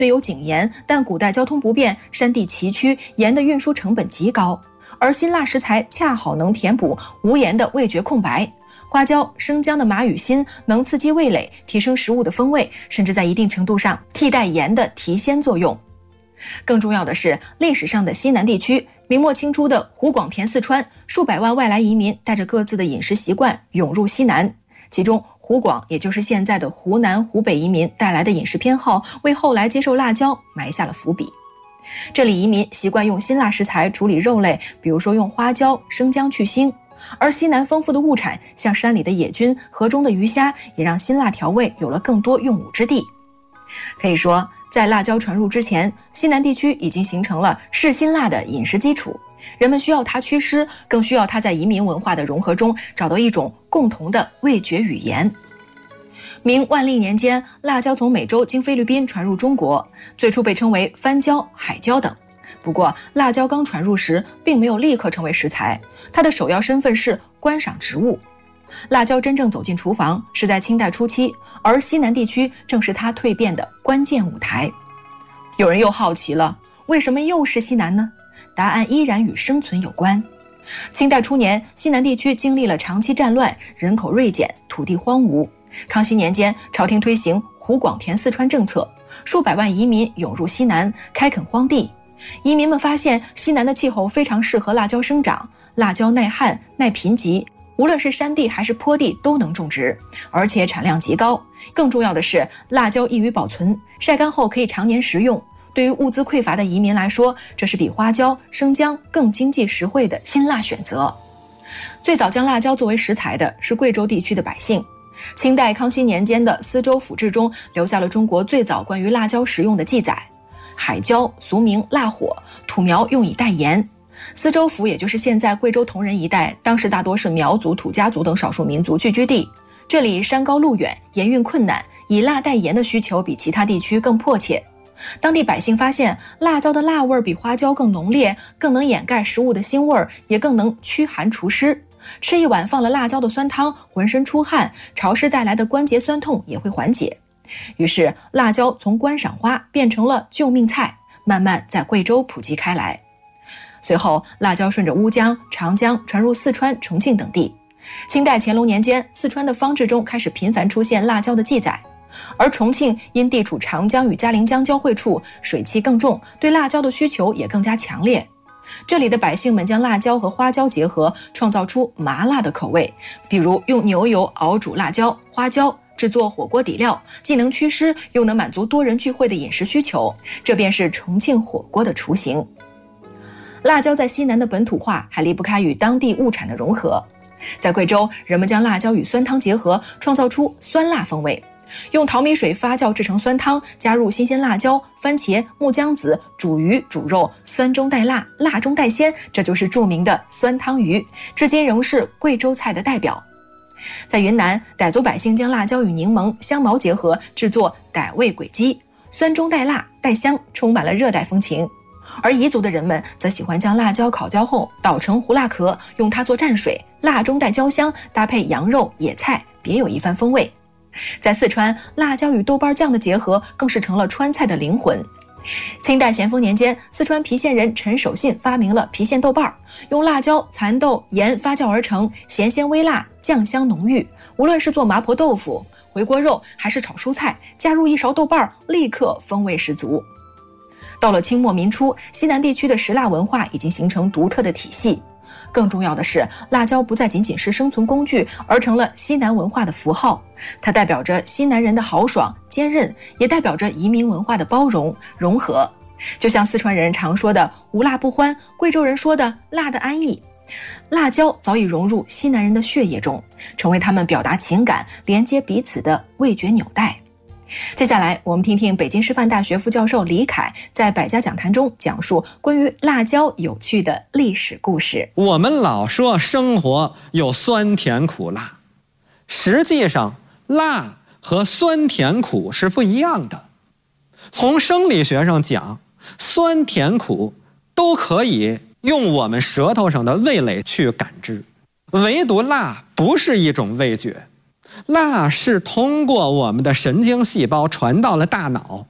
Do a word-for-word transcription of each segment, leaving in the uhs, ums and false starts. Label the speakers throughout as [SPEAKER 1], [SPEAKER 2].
[SPEAKER 1] 虽有井盐，但古代交通不便，山地崎岖，盐的运输成本极高，而辛辣食材恰好能填补无盐的味觉空白。花椒、生姜的麻与辛能刺激味蕾，提升食物的风味，甚至在一定程度上替代盐的提鲜作用。更重要的是，历史上的西南地区，明末清初的湖广填四川，数百万外来移民带着各自的饮食习惯涌入西南，其中湖广也就是现在的湖南、湖北移民带来的饮食偏好，为后来接受辣椒埋下了伏笔。这里移民习惯用辛辣食材处理肉类，比如说用花椒、生姜去腥，而西南丰富的物产，像山里的野菌、河中的鱼虾，也让辛辣调味有了更多用武之地。可以说，在辣椒传入之前，西南地区已经形成了嗜辛辣的饮食基础，人们需要它祛湿，更需要它在移民文化的融合中找到一种共同的味觉语言。明万历年间，辣椒从美洲经菲律宾传入中国，最初被称为番椒、海椒等。不过，辣椒刚传入时，并没有立刻成为食材，它的首要身份是观赏植物。辣椒真正走进厨房是在清代初期，而西南地区正是它蜕变的关键舞台。有人又好奇了，为什么又是西南呢？答案依然与生存有关。清代初年，西南地区经历了长期战乱，人口锐减，土地荒芜。康熙年间，朝廷推行湖广填四川政策，数百万移民涌入西南，开垦荒地。移民们发现西南的气候非常适合辣椒生长，辣椒耐旱、耐贫瘠，无论是山地还是坡地都能种植，而且产量极高。更重要的是，辣椒易于保存，晒干后可以常年食用。对于物资匮乏的移民来说，这是比花椒、生姜更经济实惠的辛辣选择。最早将辣椒作为食材的是贵州地区的百姓。清代康熙年间的《司州府志》中留下了中国最早关于辣椒食用的记载。海椒俗名辣火，土苗用以代盐。司州府也就是现在贵州铜仁一带，当时大多是苗族、土家族等少数民族聚居地。这里山高路远，盐运困难，以辣代盐的需求比其他地区更迫切。当地百姓发现辣椒的辣味比花椒更浓烈，更能掩盖食物的腥味，也更能驱寒除湿。吃一碗放了辣椒的酸汤，浑身出汗，潮湿带来的关节酸痛也会缓解。于是辣椒从观赏花变成了救命菜，慢慢在贵州普及开来。随后辣椒顺着乌江、长江传入四川、重庆等地。清代乾隆年间，四川的方志中开始频繁出现辣椒的记载，而重庆因地处长江与嘉陵江交汇处，水汽更重，对辣椒的需求也更加强烈。这里的百姓们将辣椒和花椒结合，创造出麻辣的口味，比如用牛油熬煮辣椒、花椒，制作火锅底料，既能祛湿，又能满足多人聚会的饮食需求，这便是重庆火锅的雏形。辣椒在西南的本土化还离不开与当地物产的融合。在贵州，人们将辣椒与酸汤结合，创造出酸辣风味。用淘米水发酵制成酸汤，加入新鲜辣椒、番茄、木姜子，煮鱼煮肉，酸中带辣，辣中带鲜，这就是著名的酸汤鱼，至今仍是贵州菜的代表。在云南，傣族百姓将辣椒与柠檬、香茅结合，制作傣味鬼鸡，酸中带辣带香，充满了热带风情。而彝族的人们则喜欢将辣椒烤焦后捣成胡辣壳，用它做蘸水，辣中带焦香，搭配羊肉、野菜，别有一番风味。在四川，辣椒与豆瓣酱的结合更是成了川菜的灵魂。清代咸丰年间，四川郫县人陈守信发明了郫县豆瓣，用辣椒、蚕豆、盐发酵而成，咸鲜微辣，酱香浓郁。无论是做麻婆豆腐、回锅肉，还是炒蔬菜，加入一勺豆瓣，立刻风味十足。到了清末民初，西南地区的食辣文化已经形成独特的体系。更重要的是，辣椒不再仅仅是生存工具，而成了西南文化的符号。它代表着西南人的豪爽、坚韧，也代表着移民文化的包容、融合。就像四川人常说的无辣不欢，贵州人说的辣的安逸。辣椒早已融入西南人的血液中，成为他们表达情感、连接彼此的味觉纽带。接下来我们听听北京师范大学副教授李凯在百家讲坛中讲述关于辣椒有趣的历史故事。
[SPEAKER 2] 我们老说生活有酸甜苦辣，实际上辣和酸甜苦是不一样的。从生理学上讲，酸甜苦都可以用我们舌头上的味蕾去感知，唯独辣不是一种味觉。辣是通过我们的神经细胞传到了大脑，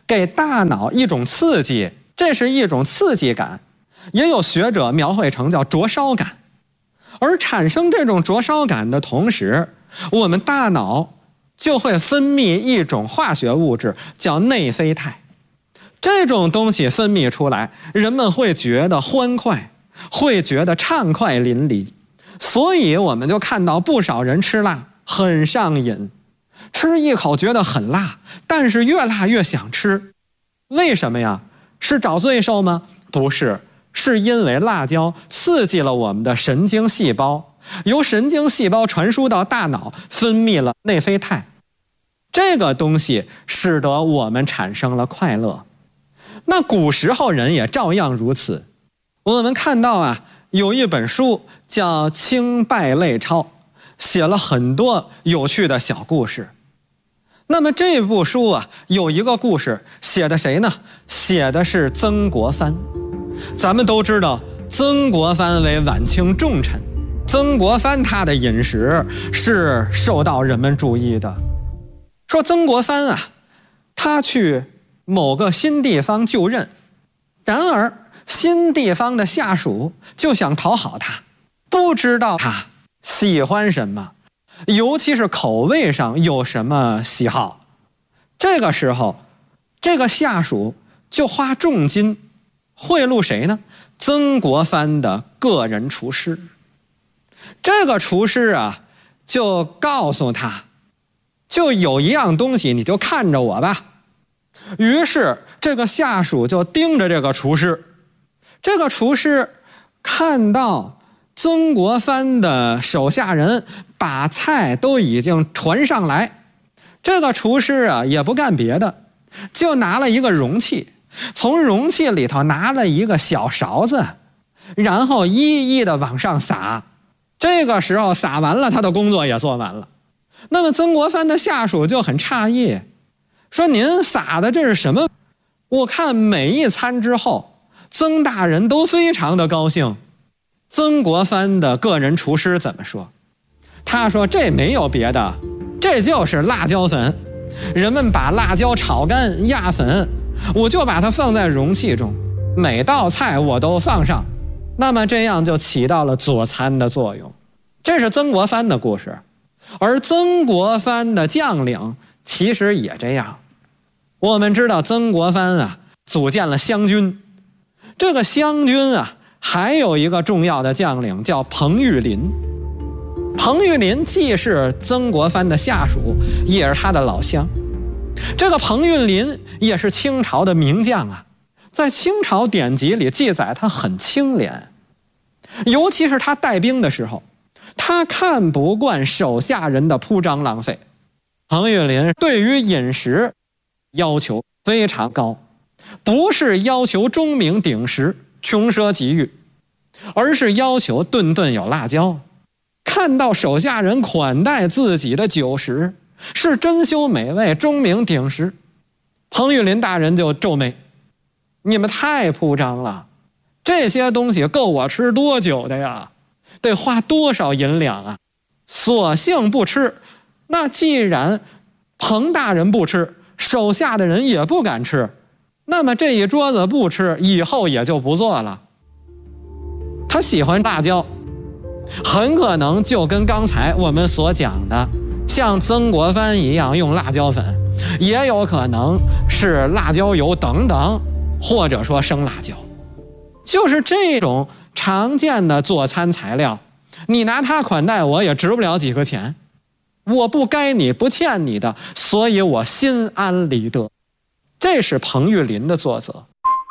[SPEAKER 2] 给大脑一种刺激，这是一种刺激感，也有学者描绘成叫灼烧感。而产生这种灼烧感的同时，我们大脑就会分泌一种化学物质叫内啡肽。这种东西分泌出来，人们会觉得欢快，会觉得畅快淋漓。所以我们就看到不少人吃辣很上瘾，吃一口觉得很辣，但是越辣越想吃。为什么呀？是找罪受吗？不是，是因为辣椒刺激了我们的神经细胞，由神经细胞传输到大脑，分泌了内啡肽。这个东西使得我们产生了快乐。那古时候人也照样如此。我们看到啊，有一本书叫《清稗类钞》，写了很多有趣的小故事。那么这部书啊，有一个故事写的谁呢？写的是曾国藩。咱们都知道曾国藩为晚清重臣，曾国藩他的饮食是受到人们注意的。说曾国藩啊，他去某个新地方就任，然而新地方的下属就想讨好他，不知道他喜欢什么，尤其是口味上有什么喜好。这个时候，这个下属就花重金贿赂谁呢？曾国藩的个人厨师。这个厨师啊，就告诉他，就有一样东西，你就看着我吧。于是这个下属就盯着这个厨师。这个厨师看到曾国藩的手下人把菜都已经传上来，这个厨师啊也不干别的，就拿了一个容器，从容器里头拿了一个小勺子，然后一一的往上撒。这个时候撒完了，他的工作也做完了。那么曾国藩的下属就很诧异，说您撒的这是什么？我看每一餐之后，曾大人都非常的高兴。曾国藩的个人厨师怎么说？他说这没有别的，这就是辣椒粉。人们把辣椒炒干压粉，我就把它放在容器中，每道菜我都放上，那么这样就起到了佐餐的作用。这是曾国藩的故事。而曾国藩的将领其实也这样。我们知道曾国藩啊组建了湘军，这个湘军啊还有一个重要的将领叫彭玉麟。彭玉麟既是曾国藩的下属，也是他的老乡。这个彭玉麟也是清朝的名将啊，在清朝典籍里记载他很清廉，尤其是他带兵的时候，他看不惯手下人的铺张浪费。彭玉麟对于饮食要求非常高，不是要求钟鸣鼎食穷奢极欲，而是要求顿顿有辣椒。看到手下人款待自己的酒食是珍馐美味钟鸣鼎食，彭玉麟大人就皱眉，你们太铺张了，这些东西够我吃多久的呀？得花多少银两啊？索性不吃。那既然彭大人不吃，手下的人也不敢吃，那么这一桌子不吃，以后也就不做了。他喜欢辣椒，很可能就跟刚才我们所讲的像曾国藩一样用辣椒粉，也有可能是辣椒油等等，或者说生辣椒。就是这种常见的做餐材料，你拿它款待我也值不了几个钱，我不该你不欠你的，所以我心安理得。这是彭玉麟的作则。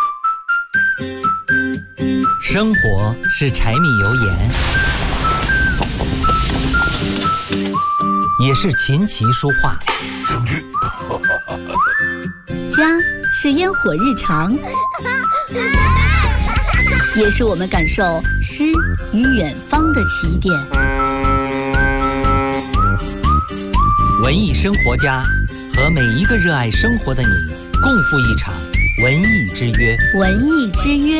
[SPEAKER 3] 生活是柴米油盐，也是琴棋书画。
[SPEAKER 4] 家是烟火日常，也是我们感受诗与远方的起点。
[SPEAKER 3] 文艺生活家和每一个热爱生活的你共赴一场文艺之约。
[SPEAKER 4] 文艺之约。